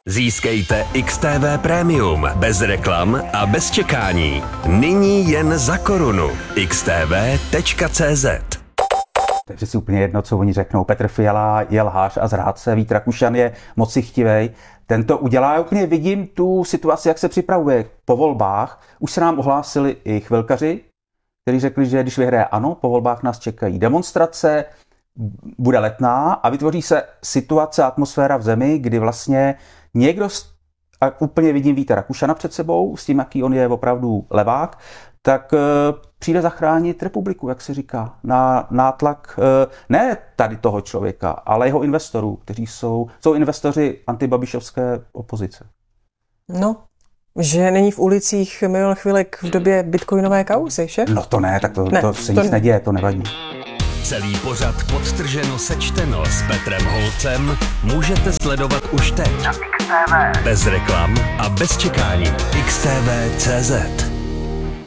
Získejte XTV Premium bez reklam a bez čekání. Nyní jen za korunu. xtv.cz. To je přeci úplně jedno, co oni řeknou. Petr Fiala je lhář a zrádce, Vít Rakušan je moci chtivej. Ten to udělá. Já úplně vidím tu situaci, jak se připravuje po volbách. Už se nám ohlásili i chvilkaři, kteří řekli, že když vyhraje ANO, po volbách nás čekají demonstrace, bude Letná a vytvoří se situace, atmosféra v zemi, kdy vlastně někdo, a úplně vidím Víta Rakušana před sebou, s tím, jaký on je opravdu levák, tak přijde zachránit republiku, jak se říká, na nátlak ne tady toho člověka, ale jeho investorů, kteří jsou investoři antibabišovské opozice. No, že není v ulicích Milion Chvilek v době bitcoinové kauzy, že? No to ne, tak to se nic neděje, to nevadí. Celý pořad podtrženo sečteno s Petrem Holcem můžete sledovat už teď. Na XTV. Bez reklam a bez čekání. XTV.cz.